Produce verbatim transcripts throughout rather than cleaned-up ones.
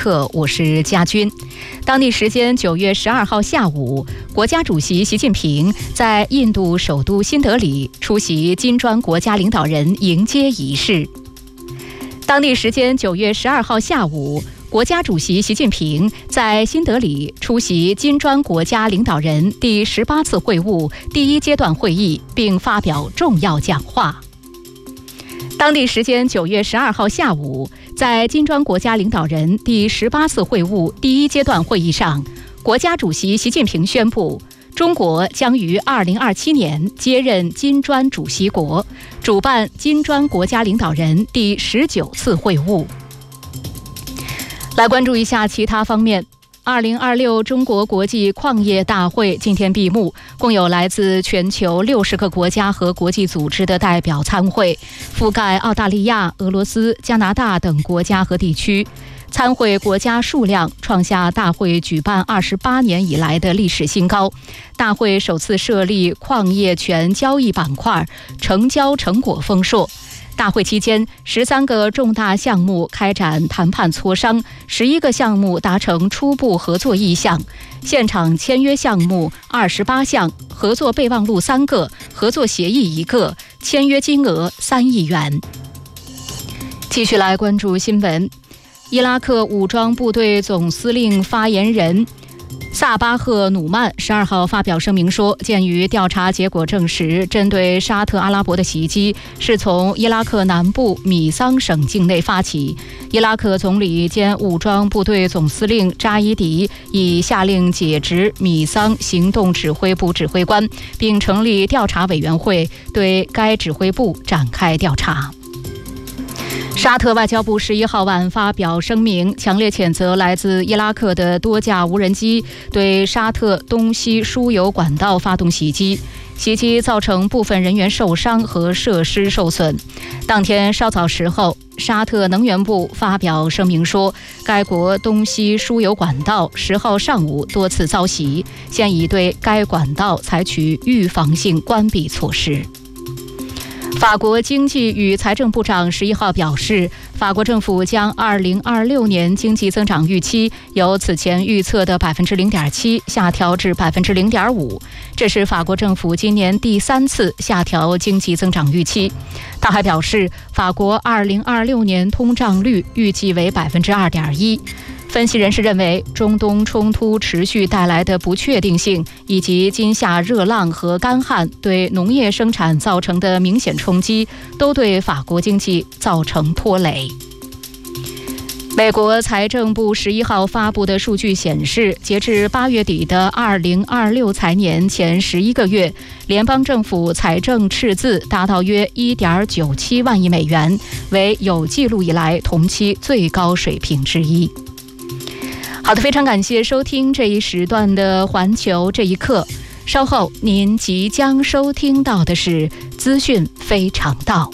刻，我是佳君。当地时间九月十二号下午，国家主席习近平在印度首都新德里出席金砖国家领导人迎接仪式。当地时间九月十二号下午，国家主席习近平在新德里出席金砖国家领导人第十八次会晤第一阶段会议，并发表重要讲话。当地时间九月十二号下午，在金砖国家领导人第十八次会晤第一阶段会议上，国家主席习近平宣布，中国将于二零二七年接任金砖主席国，主办金砖国家领导人第十九次会晤。来关注一下其他方面。二零二六中国国际矿业大会今天闭幕，共有来自全球六十个国家和国际组织的代表参会，覆盖澳大利亚、俄罗斯、加拿大等国家和地区。参会国家数量创下大会举办二十八年以来的历史新高。大会首次设立矿业权交易板块，成交成果丰硕。大会期间，十三个重大项目开展谈判磋商，十一个项目达成初步合作意向，现场签约项目二十八项，合作备忘录三个，合作协议一个，签约金额三亿元。继续来关注新闻。伊拉克武装部队总司令发言人萨巴赫努曼十二号发表声明说，鉴于调查结果证实，针对沙特阿拉伯的袭击是从伊拉克南部米桑省境内发起。伊拉克总理兼武装部队总司令扎伊迪已下令解职米桑行动指挥部指挥官，并成立调查委员会对该指挥部展开调查。沙特外交部十一号晚发表声明，强烈谴责来自伊拉克的多架无人机对沙特东西输油管道发动袭击，袭击造成部分人员受伤和设施受损。当天稍早时候，沙特能源部发表声明说，该国东西输油管道十号上午多次遭袭，现已对该管道采取预防性关闭措施。法国经济与财政部长十一号表示，法国政府将二零二六年经济增长预期由此前预测的百分之零点七下调至百分之零点五，这是法国政府今年第三次下调经济增长预期。他还表示，法国二零二六年通胀率预计为百分之二点一。分析人士认为，中东冲突持续带来的不确定性，以及今夏热浪和干旱对农业生产造成的明显冲击，都对法国经济造成拖累。美国财政部十一号发布的数据显示，截至八月底的二零二六财年前十一个月，联邦政府财政赤字达到约一点九七万亿美元，为有记录以来同期最高水平之一。好的，非常感谢收听这一时段的环球这一刻。稍后您即将收听到的是资讯非常道。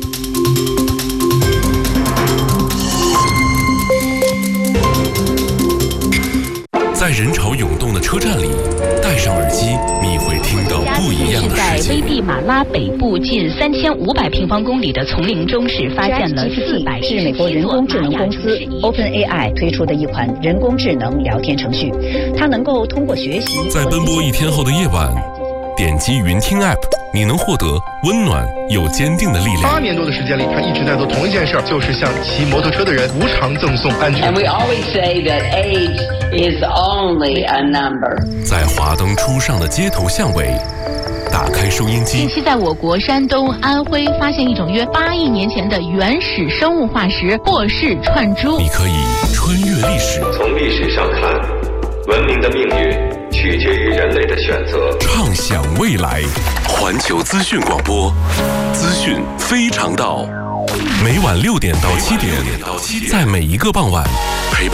在人潮涌动的车站里，戴上耳机，你会听到不一样的世界。 在危地马拉北部近三千五百平方公里的丛林中，是发现了四百是美国人工智能公司 OpenAI 推出的一款人工智能聊天程序，它能够通过学习。 在奔波一天后的夜晚，点击云听 App， 你能获得温暖又坚定的力量。 八年多的时间里，他一直在做同一件事，就是向骑摩托车的人无偿赠送安全。 And we always say that age is only a number。 在华灯初上的街头巷尾，打开收音机。 近期在我国山东、安徽发现一种约八亿年前的原始生物化石霍氏串珠。 你可以穿越历史， 从历史上看，文明的命运取决于人类的选择。 畅想未来，环球资讯广播，资讯非常道。每晚六点到七点，在每一个傍晚陪伴